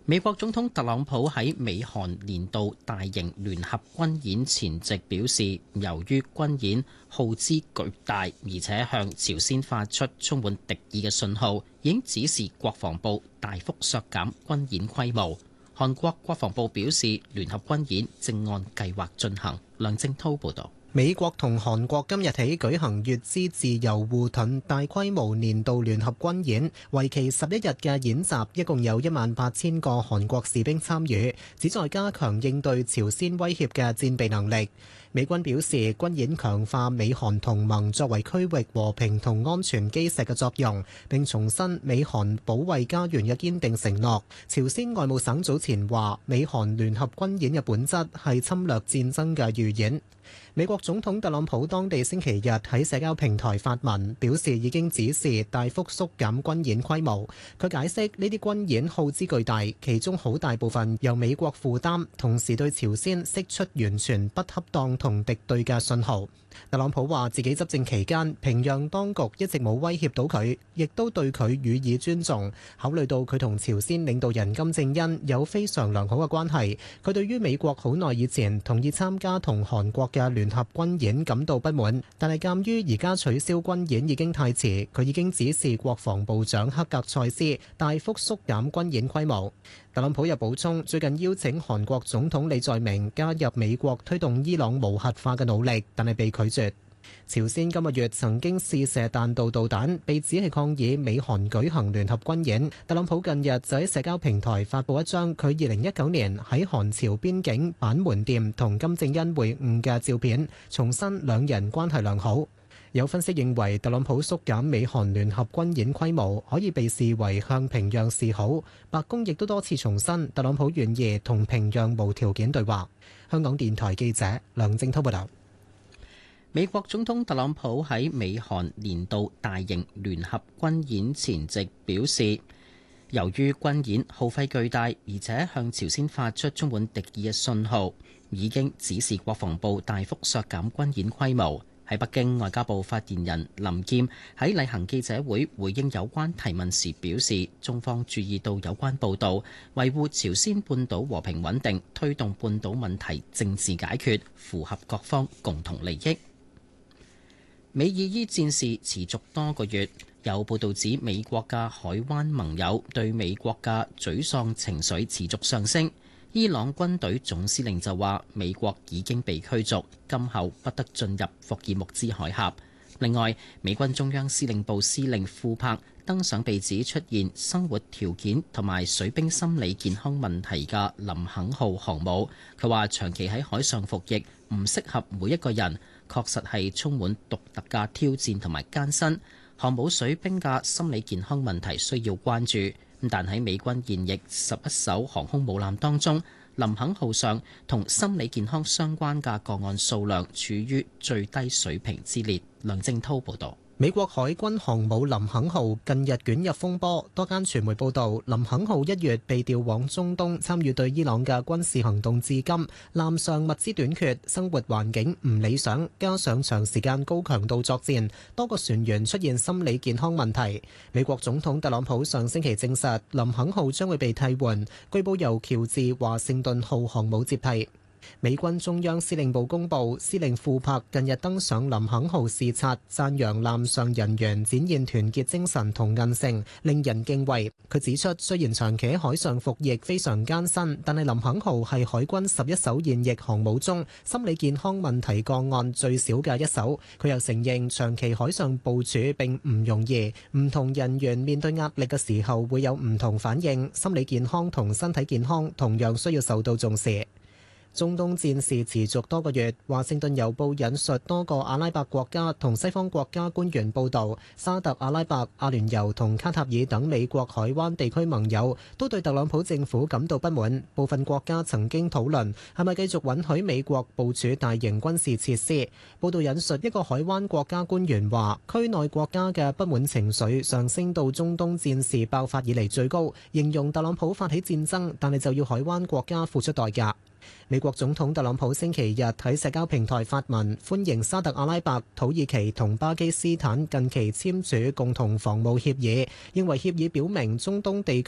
美國總統特朗普喺美韓年度大型聯合軍演前夕表示，由於軍演耗資巨大，而且向朝鮮發出充滿敵意嘅信號，已經指示國防部大幅削減軍演規模。韓國國防部表示，聯合軍演正按計劃進行。梁正滔報導。 美國同韓國今日起舉行乙支自由護盾大規模年度聯合軍演，為期11日嘅演習，一共有18000個韓國士兵參與，旨在加強應對朝鮮威脅嘅戰備能力。美軍表示，軍演強化美韓同盟作為區域和平同安全基石嘅作用，並重申美韓保衛家園嘅堅定承諾。朝鮮外務省早前話，美韓聯合軍演嘅本質係侵略戰爭嘅預演。美國總統特朗普當地星期日喺社交平台發文，表示已經指示大幅縮減軍演規模。佢解釋呢啲軍演耗資巨大，其中好大部分由美國負擔，同時對朝鮮釋出完全不恰當同敵對嘅信號。特朗普話自己執政期間，平壤當局一直冇威脅到佢，亦都對佢予以尊重。考慮到佢同朝鮮領導人金正恩有非常良好嘅關係，佢對於美國好耐以前同意參加同韓國嘅聯合軍演感到不滿，但係鑑於而家取消軍演已經太遲，佢已經指示國防部長克格塞斯大幅縮減軍演規模。特朗普又補充，最近邀請韓國總統李在明加入美國推動伊朗無核化嘅努力，但係被拒絕。朝鮮今個月曾經試射彈道導彈，被指係抗議美韓舉行聯合軍演。特朗普近日就喺社交平台發布一張佢2019年喺韓朝邊境板門店同金正恩會晤嘅照片，重申兩人關係良好。有分析認為，特朗普縮減美韓聯合軍演規模可以被視為向平壤示好。白宮亦都多次重申，特朗普願意同平壤無條件對話。香港電台記者梁正滔報道。 美國總統特朗普喺美韓年度大型聯合軍演前夕表示，由於軍演耗費巨大，而且向朝鮮發出充滿敵意嘅信號，已經指示國防部大幅削減軍演規模。喺北京，外交部發言人林劍喺例行記者會回應有關提問時表示，中方注意到有關報導，維護朝鮮半島和平穩定，推動半島問題政治解決，符合各方共同利益。美以伊戰事持續多個月，有報導指美國嘅海灣盟友對美國嘅沮喪情緒持續上升。伊朗軍隊總司令就話，美國已經被驅逐，今後不得進入霍爾木茲海峽。另外，美軍中央司令部司令庫珀登上被指出現生活條件同埋水兵心理健康問題嘅林肯號航母。佢話長期喺海上服役唔適合每一個人，確實係充滿獨特嘅挑戰同埋艱辛。航母水兵嘅心理健康問題需要關注。但喺美軍現役11艘航空母艦當中，林肯號上同心理健康相關嘅個案數量處於最低水平之列。梁正滔報導。 美國海軍航母林肯號近日捲入風波，多間傳媒報道，林肯號1月被調往中東參與對伊朗嘅軍事行動至今，艦上物資短缺，生活環境唔理想，加上長時間高強度作戰，多個船員出現心理健康問題。美國總統特朗普上星期證實，林肯號將會被替換，據報由喬治華盛頓號航母接替。美軍中央司令部公布，司令庫珀近日登上林肯號視察，讚揚艦上人員展現團結精神同韌性，令人敬畏。佢指出，雖然長期喺海上服役非常艱辛，但係林肯號係海軍11艘現役航母中心理健康問題個案最少嘅一艘。佢又承認，長期海上部署並唔容易，唔同人員面對壓力嘅時候會有唔同反應，心理健康同身體健康同樣需要受到重視。中東戰事持續多個月，華盛頓郵報引述多個阿拉伯國家同西方國家官員報導，沙特阿拉伯、阿聯酋同卡塔爾等美國海灣地區盟友都對特朗普政府感到不滿。部分國家曾經討論係咪繼續允許美國部署大型軍事設施。報導引述一個海灣國家官員話，區內國家嘅不滿情緒上升到中東戰事爆發以嚟最高，形容特朗普發起戰爭，但係就要海灣國家付出代價。美國總統特朗普星期日喺社交平台發文，歡迎沙特阿拉伯、土耳其同巴基斯坦近期簽署共同防務協議，認為協議表明中東地區